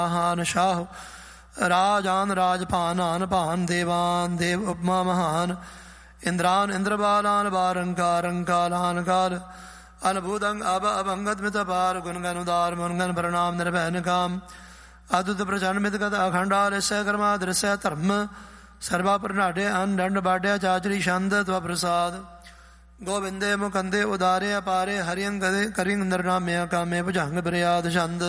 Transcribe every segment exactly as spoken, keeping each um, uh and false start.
महान शाह राजान राजपान आन भान देवान देव उपमा महान इंद्रान इंद्रबालान बारंकारंकालान काल अनभूतंग अब अभंगत मित पार गुणगन उदार मुनगन प्रणाम निर्भय निकाम अद्भुत प्रचंड मित गत अखंडा ऋष्य कर्मा दृश्य धर्म सर्वा प्रनाडे अन दंड बाड्या चाचरी छंद त्व प्रसाद गोविंदे मुकंदे उदारे अपारे हरियं गदे करिंग नरनाम्य कामे भुजंग बरियाद छंद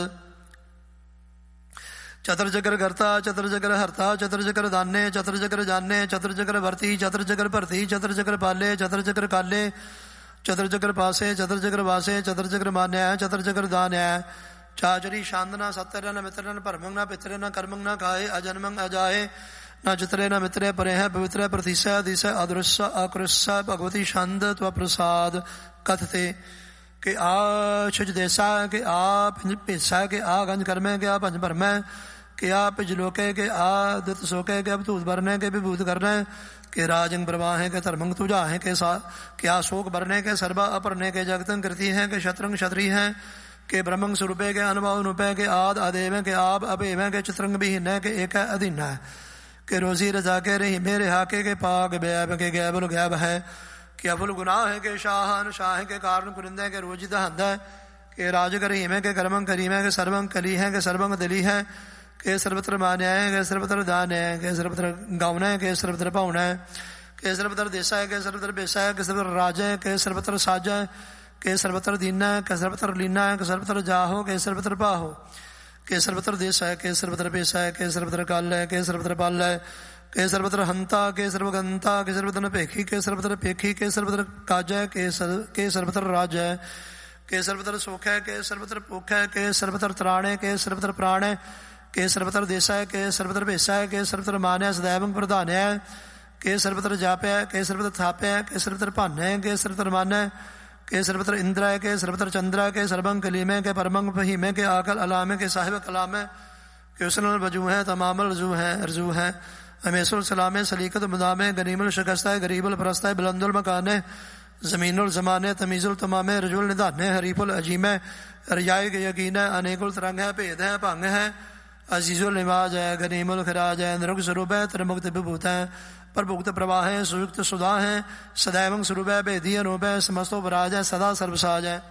चतर चक्र करता चतर चक्र हरता चतर चक्र दाने चतर चक्र जाने चतर चक्र भरती चतर चक्र भरती चतर चक्र पाले चतर चक्र काले चतर चक्र पासे चतर चक्र वासे चतर चक्र मान्य चतर चक्र दान है चाचरी शांदना सत्तर न मित्र न परमंग न पितरे न कर्मंग न खाए अजन्मंग अजाए न चित्रे न मित्रे परे है पवित्र प्रतिशा दिशा अदृश्य अकृष्य भगवती छंद त्व प्रसाद कथते के आ छुज देसा के आ पेशा के आ गंज कर्मे के आ पंच भरमै के आ पिज लोके के आ दुत सोके के अवधूत भरने के विभूत करने के राजंग प्रवाह के धर्मंग तुझा है के सा के आ शोक भरने के सर्वा अपरने के जगतंग कृति है के शत्रंग क्षत्रि है के ब्रह्मंग स्वरूपे के अनुभव रूपे के आद अदेव के आप अभेव के चित्रंग विहीन के एक अधीन है के रोजी रजा के रही मेरे हाके के पाग बैब के गैबल गैब है कि अफुल गुनाह है के शाहन शाह के कारण कुरिंदे के रोजिदा हंद है के राज करीम है के कर्मंग करीम है के सर्वंग कली है के सर्वंग दली है के सर्वत्र मान्य है के सर्वत्र दान है के सर्वत्र गाउन है के सर्वत्र पाउन है के सर्वत्र देशा है के सर्वत्र बेसा है के सर्वत्र राज है के सर्वत्र साज है के सर्वत्र दीना है के सर्वत्र लीना है के सर्वत्र जाहो के सर्वत्र पाहो के सर्वत्र देश है के सर्वत्र पेशा है के सर्वत्र काल है के सर्वत्र पाल है के सर्वत्र हंता के सर्वगंता के सर्वत्र पेखी के सर्वत्र पेखी के सर्वत्र काज है के के सर्वत्र राज है के सर्वत्र सुख है के सर्वत्र भूख है के सर्वत्र त्राण है के सर्वत्र प्राण है के सर्वत्र देशा है के सर्वत्र भेषा है के सर्वत्र मान है सदैव प्रधान है के सर्वत्र जाप है के सर्वत्र थाप है के सर्वत्र भान है के सर्वत्र मान है के सर्वत्र इंद्र है के सर्वत्र चंद्र है के सर्वंग कलीम है के परमंग फहीम है के आकल अलाम है के साहिब कलाम है के उसनल बजू है तमामल रजू है रजू है हमेशुल सलाम सलीकत मुदामे गनीमुल शिकस्त है गरीबुल परस्त है बुलंदुल मकान है ज़मीनुल ज़माने तमीज़ुल तमाम है रजुल निदान है हरीफुल अजीम है रियाई के यकीन है अनेकुल तरंग है भेद है भंग है अजीज़ुल निवाज है गनीमुल खराज है नरुक स्वरूप है त्रिमुक्त विभूत है प्रभुक्त प्रवाह है सुयुक्त सुधा है सदैवंग स्वरूप है भेदी अनूप है समस्तो पराज है सदा सर्वसाज है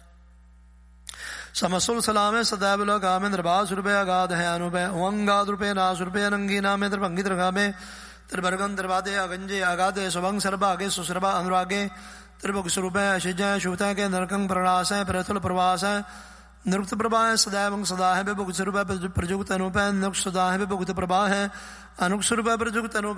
समस्तुल सलाम है सदैव लोकाम निर्भास रूपे अगाध है अनुप है ओंगाद रूपे नाश रूपे अनंगी नामे त्रिभंगी त्रिगामे त्रिभर्गन त्रिवादे अगंजे अगाधे सुभंग सर्भागे सुसर्भा अनुरागे त्रिभुग स्वरूप है अशिज है शूत है के नरकंग प्रणाश है प्रथुल प्रवास है निरुक्त प्रभा है सदैवंग सदा है विभुक्त स्वरूप है प्रजुक्त अनुप है निरुक्त सदा है विभुक्त प्रभा है अनुक स्वरूप है प्रजुक्त अनुप